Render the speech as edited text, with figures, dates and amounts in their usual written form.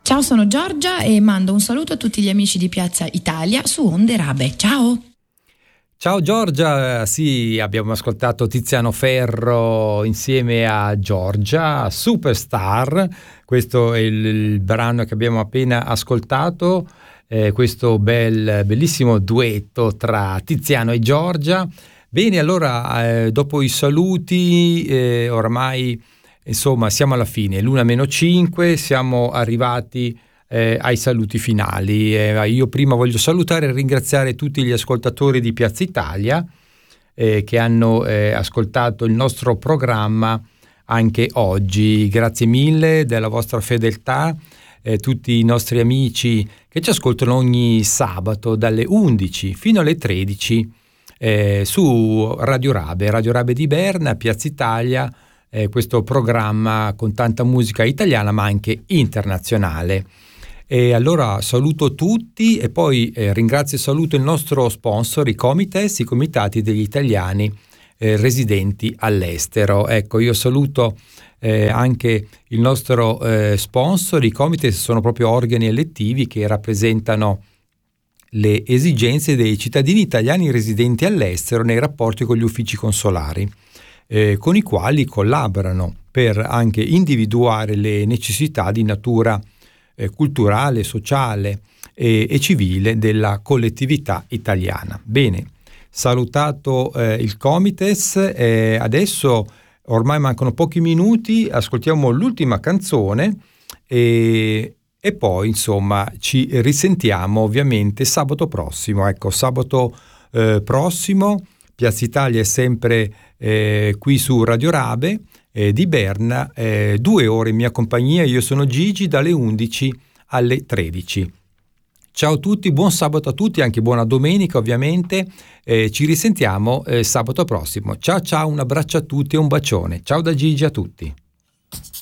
Ciao, sono Giorgia e mando un saluto a tutti gli amici di Piazza Italia su Onde Rabe. Ciao! Ciao Giorgia, sì, abbiamo ascoltato Tiziano Ferro insieme a Giorgia, Superstar. Questo è il brano che abbiamo appena ascoltato, questo bellissimo duetto tra Tiziano e Giorgia. Bene, allora dopo i saluti, oramai insomma siamo alla fine, l'1:05, siamo arrivati ai saluti finali. Io prima voglio salutare e ringraziare tutti gli ascoltatori di Piazza Italia che hanno ascoltato il nostro programma anche oggi. Grazie mille della vostra fedeltà, tutti i nostri amici che ci ascoltano ogni sabato dalle 11 fino alle 13 su Radio Rabe di Berna, Piazza Italia, questo programma con tanta musica italiana ma anche internazionale. E allora saluto tutti e poi ringrazio e saluto il nostro sponsor, i Comites, i comitati degli italiani residenti all'estero. Ecco, io saluto anche il nostro sponsor. I Comites sono proprio organi elettivi che rappresentano le esigenze dei cittadini italiani residenti all'estero nei rapporti con gli uffici consolari, con i quali collaborano per anche individuare le necessità di natura culturale, sociale e civile della collettività italiana. Bene, salutato il Comites, adesso ormai mancano pochi minuti, ascoltiamo l'ultima canzone e poi insomma ci risentiamo ovviamente sabato prossimo. Ecco, sabato prossimo Piazza Italia è sempre qui su Radio Rabe di Berna, 2 ore in mia compagnia. Io sono Gigi, dalle 11 alle 13. Ciao a tutti, buon sabato a tutti, anche buona domenica ovviamente. Ci risentiamo sabato prossimo. Ciao, un abbraccio a tutti e un bacione. Ciao da Gigi a tutti.